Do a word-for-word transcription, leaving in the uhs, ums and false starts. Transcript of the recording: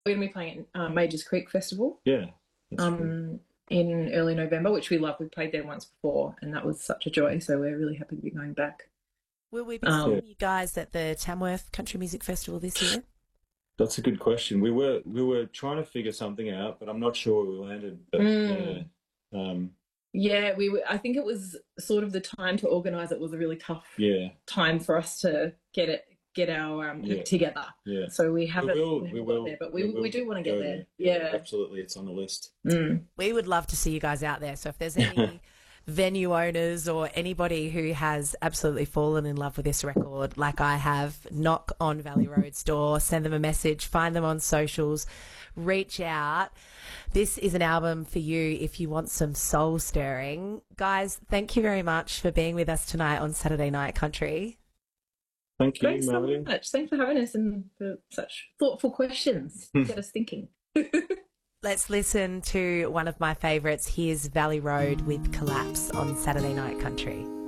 we're going to be playing at uh, Majors Creek Festival Yeah, that's cool. um, in early November, which we love. We played there once before, and that was such a joy. So we're really happy to be going back. Will we be Um, Yeah, seeing you guys at the Tamworth Country Music Festival this year? that's a good question. We were we were trying to figure something out, but I'm not sure where we landed. But yeah, mm, um, yeah, we. Were, I think it was sort of the time to organise. It was a really tough yeah, time for us to get it, get our um, yeah, act together. yeah. So we We haven't, will, we we haven't got will, there, but we we we will do want to get go there. there. Yeah, Yeah. absolutely. It's on the list. Mm. We would love to see you guys out there. So if there's any venue owners or anybody who has absolutely fallen in love with this record, like I have, knock on Valley Road's door, send them a message, find them on socials, reach out. This is an album for you if you want some soul stirring. Guys, thank you very much for being with us tonight on Saturday Night Country. Thank you, Thanks so Melody. much. Thanks for having us and for such thoughtful questions. Get us thinking. Let's listen to one of my favourites. Here's Valley Road with Collapse on Saturday Night Country.